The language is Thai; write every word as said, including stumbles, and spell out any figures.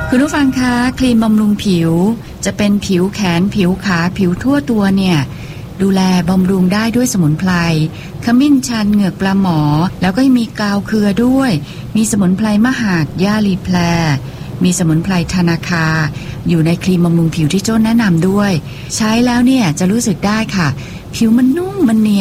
คุณผู้ฟังคะครีมบำรุงผิวจะเป็นผิวแขนผิวขาผิวทั่วตัวเนี่ยดูแลบำรุงได้ด้วยสมุนไพรขมิ้นชันเหงือกปลาหมอแล้วก็มีกาวเครือด้วยมีสมุนไพรมหาดย่าลีแพรมีสมุนไพรธนาคาอยู่ในครีมบำรุงผิวที่โจ้แนะนำด้วยใช้แล้วเนี่ยจะรู้สึกได้ค่ะผิวมันนุ่มมันเนียน